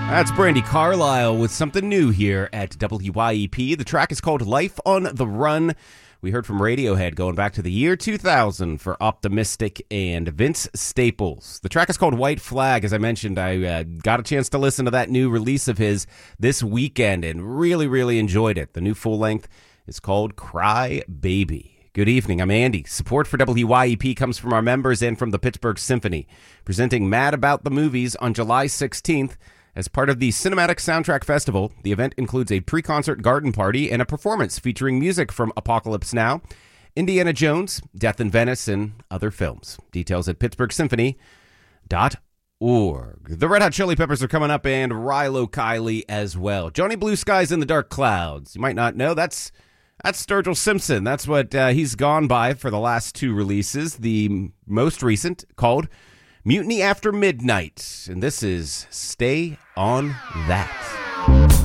That's Brandi Carlile with something new here at WYEP. The track is called Life on the Run. We heard from Radiohead going back to the year 2000 for Optimistic and Vince Staples. The track is called White Flag. As I mentioned, I got a chance to listen to that new release of his this weekend and really enjoyed it. The new full length is called Cry Baby. Good evening, I'm Andy. Support for WYEP comes from our members and from the Pittsburgh Symphony, presenting Mad About the Movies on July 16th. As part of the Cinematic Soundtrack Festival, the event includes a pre-concert garden party and a performance featuring music from Apocalypse Now, Indiana Jones, Death in Venice, and other films. Details at pittsburghsymphony.org. The Red Hot Chili Peppers are coming up, and Rilo Kiley as well. Johnny Blue Skies in the Dark Clouds. You might not know, that's Sturgill Simpson. That's what he's gone by for the last two releases. The most recent, called Mutiny After Midnight. And this is Stay on That.